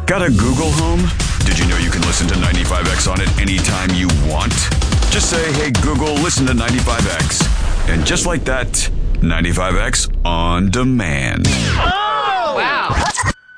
Got a Google Home? Did you know you can listen to 95X on it anytime you want? Just say, hey, Google, listen to 95X. And just like that, 95X on demand. Oh! Wow.